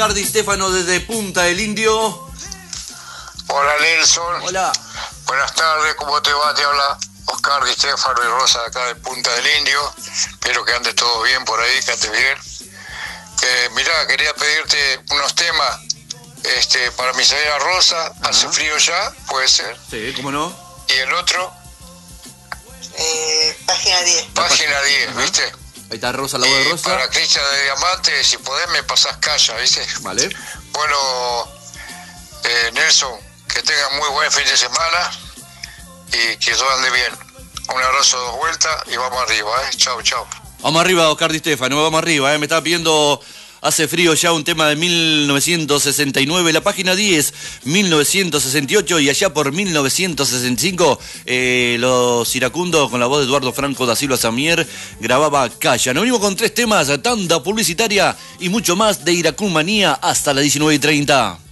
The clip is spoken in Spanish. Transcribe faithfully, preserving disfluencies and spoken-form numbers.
Di Stefano desde Punta del Indio. Hola Nelson. Hola. Buenas tardes, ¿cómo te va? Te habla Oscar Di Stefano y Rosa de acá de Punta del Indio. Espero que ande todo bien por ahí, que andes bien. Eh, mirá, quería pedirte unos temas este, para mi señora Rosa. Ajá. Hace frío ya, puede ser. Sí, ¿cómo no? Y el otro, eh, página diez. Página diez, Ajá. ¿viste? Ahí está Rosa, la voz de Y Rosa. para Cristian de Diamante, si podés me pasás calla, ¿viste? Vale. Bueno, eh, Nelson, que tengan muy buen fin de semana y que todo ande bien. Un abrazo de dos vueltas y vamos arriba, ¿eh? Chau, chau. Vamos arriba, Oscar Di Stefano, vamos arriba, ¿eh? Me estaba pidiendo hace frío ya un tema de mil novecientos sesenta y nueve, la página diez, mil novecientos sesenta y ocho, y allá por mil novecientos sesenta y cinco, eh, los iracundos con la voz de Eduardo Franco da Silva Samier grababa Calla. Nos venimos con tres temas, tanda publicitaria y mucho más de Iracún Manía hasta las diecinueve y treinta.